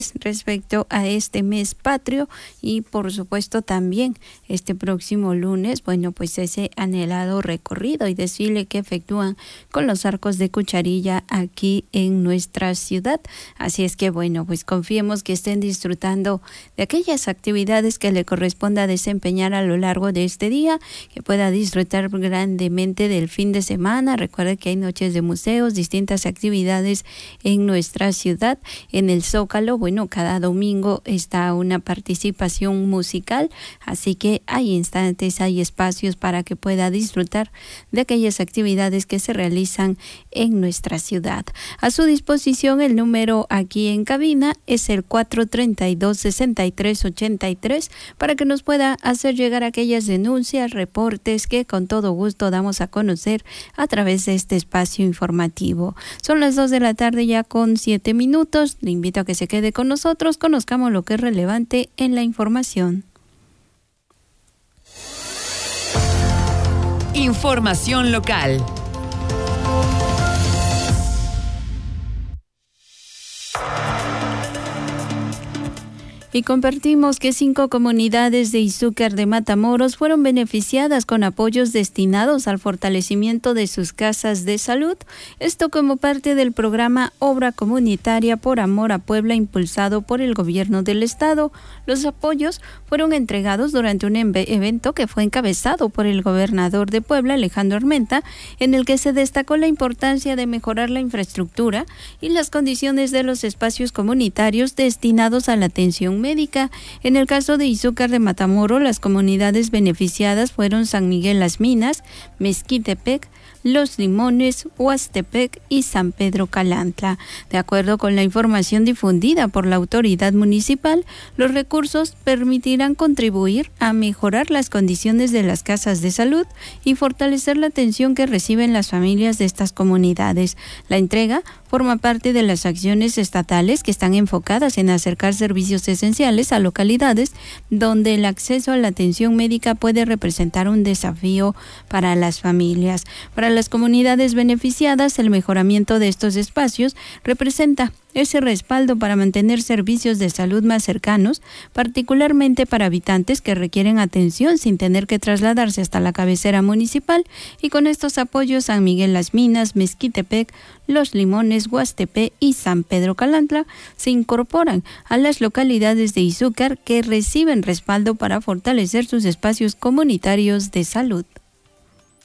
respecto a este mes patrio y por supuesto también este próximo lunes, pues ese anhelado recorrido y desfile que efectúan con los arcos de Cucharilla aquí en nuestra ciudad. Así es que pues confiemos que estén disfrutando de aquellas actividades que le corresponda desempeñar a lo largo de este día, que pueda disfrutar grandemente del fin de semana. Recuerde que hay noches de museos, distintas actividades en nuestra ciudad. En el Zócalo, cada domingo está una participación musical, así que hay instantes, hay espacios para que pueda disfrutar de aquellas actividades que se realizan en nuestra ciudad. A su disposición el número aquí en cabina es el 432-6383 para que nos pueda hacer llegar aquellas denuncias, reportes que con todo gusto damos a conocer a través de este espacio informativo. Son las 2 de la tarde ya con 7 minutos. Le invito a que se quede con nosotros, conozcamos lo que es relevante en la información. Información local. Y compartimos que 5 comunidades de Izúcar de Matamoros fueron beneficiadas con apoyos destinados al fortalecimiento de sus casas de salud. Esto como parte del programa Obra Comunitaria por Amor a Puebla, impulsado por el gobierno del estado. Los apoyos fueron entregados durante un evento que fue encabezado por el gobernador de Puebla, Alejandro Armenta, en el que se destacó la importancia de mejorar la infraestructura y las condiciones de los espacios comunitarios destinados a la atención médica. En el caso de Izúcar de Matamoros, las comunidades beneficiadas fueron San Miguel Las Minas, Mezquitepec, Los Limones, Huastepec y San Pedro Calantla. De acuerdo con la información difundida por la autoridad municipal, los recursos permitirán contribuir a mejorar las condiciones de las casas de salud y fortalecer la atención que reciben las familias de estas comunidades. La entrega forma parte de las acciones estatales que están enfocadas en acercar servicios esenciales a localidades donde el acceso a la atención médica puede representar un desafío para las familias. Para las comunidades beneficiadas, el mejoramiento de estos espacios representa ese respaldo para mantener servicios de salud más cercanos, particularmente para habitantes que requieren atención sin tener que trasladarse hasta la cabecera municipal. Y con estos apoyos, San Miguel Las Minas, Mezquitepec, Los Limones, Huastepec y San Pedro Calantla se incorporan a las localidades de Izúcar que reciben respaldo para fortalecer sus espacios comunitarios de salud.